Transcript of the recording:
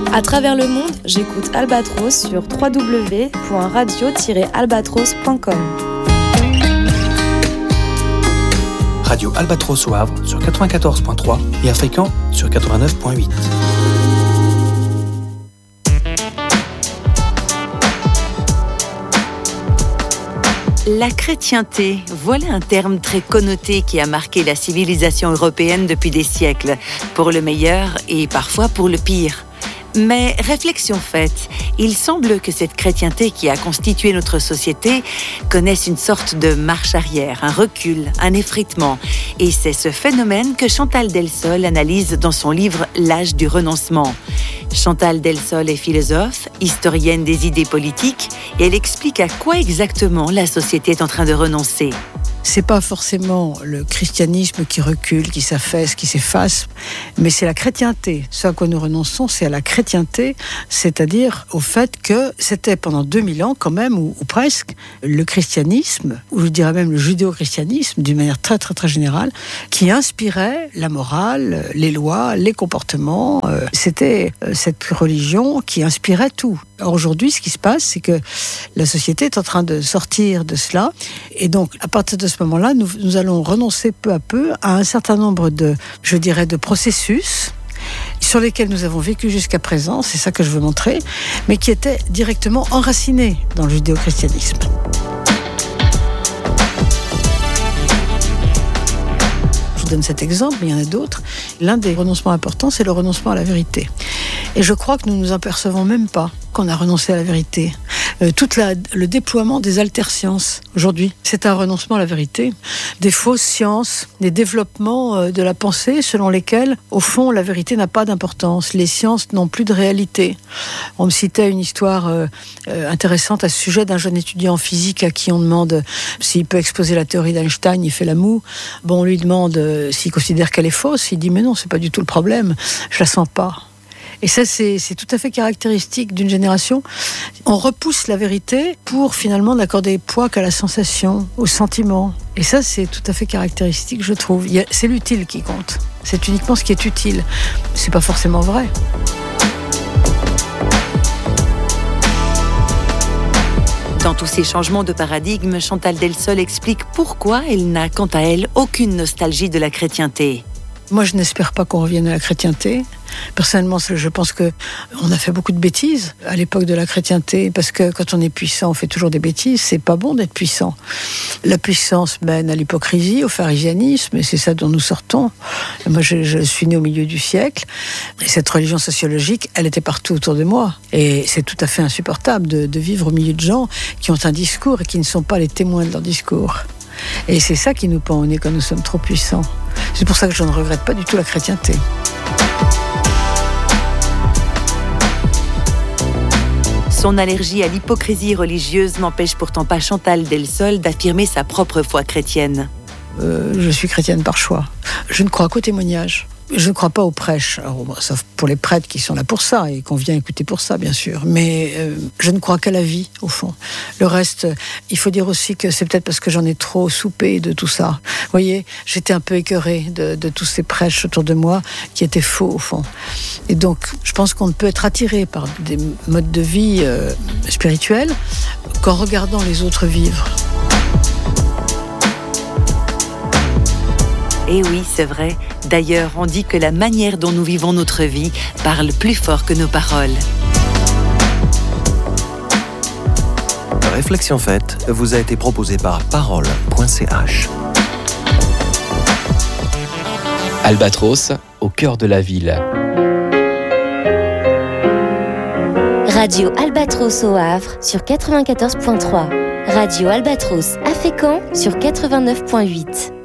À travers le monde, j'écoute Albatros sur www.radio-albatros.com. Radio Albatros au Havre sur 94.3 et à Fréquent sur 89.8. La chrétienté, voilà un terme très connoté qui a marqué la civilisation européenne depuis des siècles, pour le meilleur et parfois pour le pire. Mais réflexion faite, il semble que cette chrétienté qui a constitué notre société connaisse une sorte de marche arrière, un recul, un effritement. Et c'est ce phénomène que Chantal Delsol analyse dans son livre « L'âge du renoncement ». Chantal Delsol est philosophe, historienne des idées politiques, et elle explique à quoi exactement la société est en train de renoncer. C'est pas forcément le christianisme qui recule, qui s'affaisse, qui s'efface, mais c'est la chrétienté. Ce à quoi nous renonçons, c'est à la chrétienté, c'est-à-dire au fait que c'était pendant 2000 ans quand même, ou presque, le christianisme, ou je dirais même le judéo-christianisme, d'une manière très très très générale, qui inspirait la morale, les lois, les comportements. C'était cette religion qui inspirait tout. Or aujourd'hui, ce qui se passe, c'est que la société est en train de sortir de cela, et donc à partir de ce moment-là, nous allons renoncer peu à peu à un certain nombre de processus sur lesquels nous avons vécu jusqu'à présent, c'est ça que je veux montrer, mais qui étaient directement enracinés dans le judéo-christianisme. Je donne cet exemple, mais il y en a d'autres. L'un des renoncements importants, c'est le renoncement à la vérité. Et je crois que nous ne nous apercevons même pas qu'on a renoncé à la vérité. Le déploiement des altersciences aujourd'hui, c'est un renoncement à la vérité. Des fausses sciences, des développements de la pensée selon lesquels, au fond, la vérité n'a pas d'importance. Les sciences n'ont plus de réalité. On me citait une histoire intéressante à ce sujet d'un jeune étudiant en physique à qui on demande s'il peut exposer la théorie d'Einstein, il fait la moue. Bon, on lui demande s'il considère qu'elle est fausse. Il dit mais non, c'est pas du tout le problème. Je la sens pas. Et ça, c'est tout à fait caractéristique d'une génération. On repousse la vérité pour finalement n'accorder poids qu'à la sensation, au sentiment. Et ça, c'est tout à fait caractéristique, je trouve. C'est l'utile qui compte. C'est uniquement ce qui est utile. C'est pas forcément vrai. Dans tous ces changements de paradigme, Chantal Delsol explique pourquoi elle n'a, quant à elle, aucune nostalgie de la chrétienté. Moi, je n'espère pas qu'on revienne à la chrétienté. Personnellement, je pense qu'on a fait beaucoup de bêtises à l'époque de la chrétienté, parce que quand on est puissant, on fait toujours des bêtises. C'est pas bon d'être puissant. La puissance mène à l'hypocrisie, au pharisianisme, et c'est ça dont nous sortons. Et moi, je suis né au milieu du siècle, et cette religion sociologique, elle était partout autour de moi. Et c'est tout à fait insupportable de vivre au milieu de gens qui ont un discours et qui ne sont pas les témoins de leur discours. Et c'est ça qui nous pend au nez quand nous sommes trop puissants. C'est pour ça que je ne regrette pas du tout la chrétienté. Son allergie à l'hypocrisie religieuse n'empêche pourtant pas Chantal Delsol d'affirmer sa propre foi chrétienne. Je suis chrétienne par choix. Je ne crois qu'au témoignage. Je ne crois pas aux prêches, sauf pour les prêtres qui sont là pour ça et qu'on vient écouter pour ça, bien sûr. Mais je ne crois qu'à la vie, au fond. Le reste, il faut dire aussi que c'est peut-être parce que j'en ai trop soupé de tout ça. Vous voyez, j'étais un peu écœurée de tous ces prêches autour de moi qui étaient faux, au fond. Et donc, je pense qu'on ne peut être attiré par des modes de vie spirituels qu'en regardant les autres vivre. Et oui, c'est vrai. D'ailleurs, on dit que la manière dont nous vivons notre vie parle plus fort que nos paroles. Réflexion faite vous a été proposée par parole.ch. Albatros, au cœur de la ville. Radio Albatros au Havre sur 94.3. Radio Albatros à Fécamp sur 89.8.